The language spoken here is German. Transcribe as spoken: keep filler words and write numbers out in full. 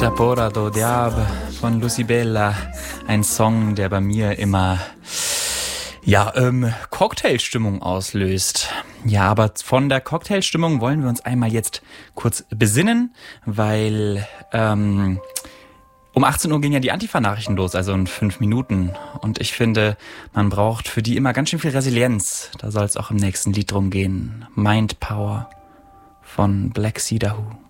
Tapora do Diab von Lucy Bella. Ein Song, der bei mir immer ja, ähm, Cocktailstimmung auslöst. Ja, aber von der Cocktailstimmung wollen wir uns einmal jetzt kurz besinnen, weil ähm, um achtzehn Uhr gehen ja die Antifa-Nachrichten los, also in fünf Minuten. Und ich finde, man braucht für die immer ganz schön viel Resilienz. Da soll es auch im nächsten Lied drum gehen. Mind Power von Black Cedar Who.